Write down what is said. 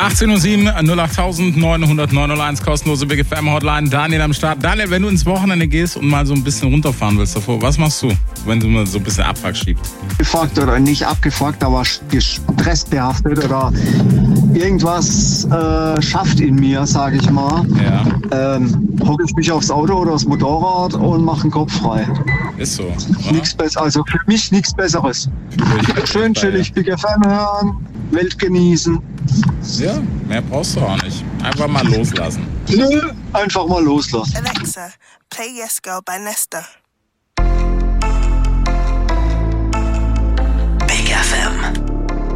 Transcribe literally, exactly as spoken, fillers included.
achtzehn Uhr sieben, null acht neun null null neun null eins, kostenlose Big F M Hotline. Daniel am Start. Daniel, wenn du ins Wochenende gehst und mal so ein bisschen runterfahren willst davor, was machst du, wenn du mal so ein bisschen Abfuck schiebst? Abgefuckt oder nicht abgefuckt, aber stressbehaftet oder irgendwas äh, schafft in mir, sage ich mal. Ja. Ähm, hocke ich mich aufs Auto oder aufs Motorrad und mache den Kopf frei. Ist so. Nichts Besseres, also für mich nichts Besseres. Schön chillig, Big F M hören, Welt genießen. Ja, mehr brauchst du auch nicht. Einfach mal loslassen. Nö, einfach mal loslassen. Alexa, play Yes Girl by Nesta.